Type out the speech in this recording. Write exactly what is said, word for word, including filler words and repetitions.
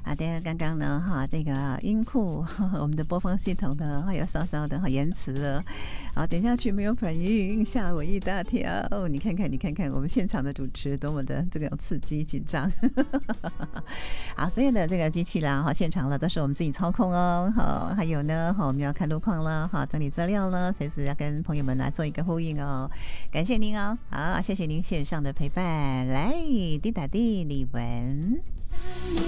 好的，刚刚呢哈，这个音库我们的播放系统呢有稍稍的延迟了，好，等下去没有反应，吓我一大跳。哦，你看看，你看看，我们现场的主持多么的这个刺激紧张。好，所有的这个机器啦，哈，现场了都是我们自己操控哦。好，还有呢，好，我们要看路况了，哈，整理资料了，随时要跟朋友们来做一个呼应哦。感谢您哦，好，谢谢您线上的陪伴。来，滴答滴，李文。